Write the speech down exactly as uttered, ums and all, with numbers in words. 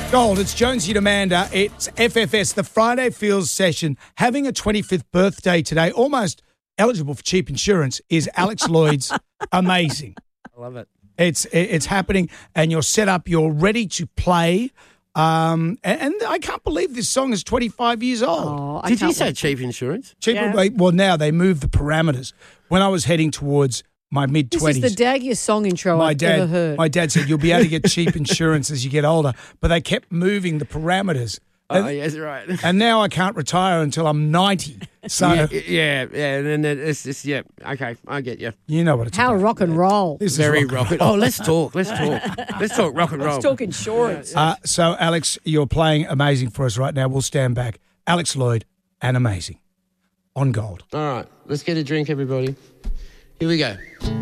Gold, it's Jonesy and Amanda. It's F F S, the Friday Feels session. Having a twenty-fifth birthday today, almost eligible for cheap insurance, is Alex Lloyd's Amazing. I love it. It's it's happening, and you're set up. You're ready to play. Um, and, and I can't believe this song is twenty-five years old. Oh, I Did you can't say wait. cheap insurance? Cheaper, Yeah. they- well, now they moved the parameters. When I was heading towards my mid This twenties, is the daggiest song intro my I've dad, ever heard. my dad said you'll be able to get cheap insurance as you get older, but they kept moving the parameters. Oh, And- yes, right. And now I can't retire until I'm ninety. So yeah, yeah, yeah, and then it's, it's, yeah, okay, I get you. you know what it's How about. rock and roll. This is Very rock and rocket. Oh, let's talk, let's talk. Let's talk rock and roll. Let's talk insurance. Uh, so, Alex, you're playing Amazing for us right now. We'll stand back. Alex Lloyd and Amazing on Gold. All right, let's get a drink, everybody. Here we go.